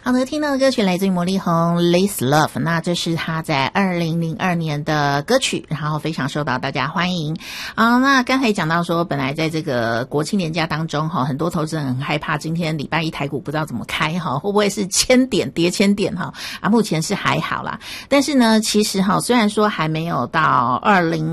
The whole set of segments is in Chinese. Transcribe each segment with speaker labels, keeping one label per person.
Speaker 1: 好的，听到的歌曲来自于魔力红 This Love， 那这是他在2002年的歌曲，然后非常受到大家欢迎。那刚才讲到说，本来在这个国庆连假当中很多投资人很害怕今天礼拜一台股不知道怎么开会不会是千点跌千点目前是还好啦，但是呢其实虽然说还没有到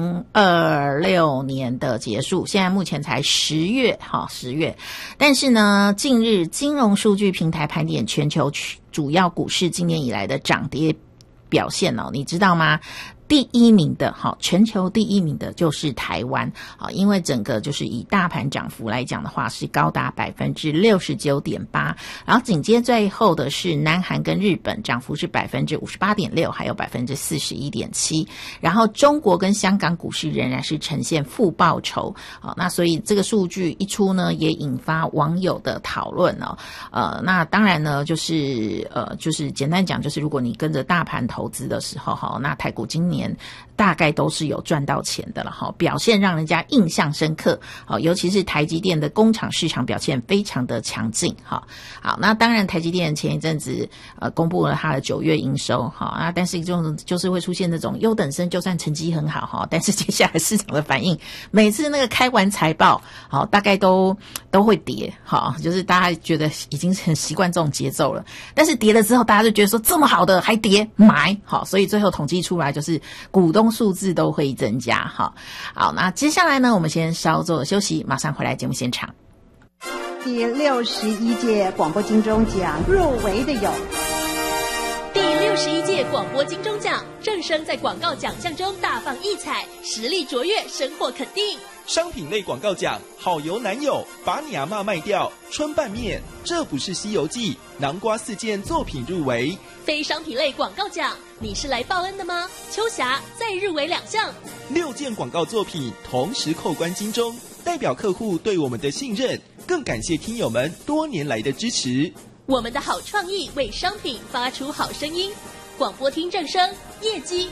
Speaker 1: 2026年的结束，现在目前才10月，但是呢近日金融数据平台盘点全球主要股市今年以来的涨跌表现你知道吗？第一名的全球第一名的就是台湾因为整个就是以大盘涨幅来讲的话是高达 69.8%， 然后紧接最后的是南韩跟日本，涨幅是 58.6%， 还有 41.7%， 然后中国跟香港股市仍然是呈现负报酬那所以这个数据一出呢也引发网友的讨论那当然呢就是简单讲，就是如果你跟着大盘投资的时候那台股今年大概都是有赚到钱的了表现让人家印象深刻尤其是台积电的工厂市场表现非常的强劲好，那当然台积电前一阵子公布了它的9月营收但是就是会出现那种优等生就算成绩很好但是接下来市场的反应每次那个开完财报大概都会跌就是大家觉得已经很习惯这种节奏了，但是跌了之后大家就觉得说这么好的还跌买所以最后统计出来就是股东数字都会增加好，那接下来呢我们先稍作休息，马上回来节目现场。
Speaker 2: 第61届广播金钟奖入围的有
Speaker 3: 第61届广播金钟奖，正声在广告奖项中大放异彩，实力卓越，深获肯定。
Speaker 4: 商品类广告奖，好油男友，把你阿嬷卖掉，春拌面，这不是西游记，南瓜4件作品入围。
Speaker 3: 非商品类广告奖，你是来报恩的吗？秋霞再入围2项
Speaker 4: ，6件广告作品同时扣关金钟，代表客户对我们的信任，更感谢听友们多年来的支持。
Speaker 3: 我们的好创意为商品发出好声音，广播听正声，业绩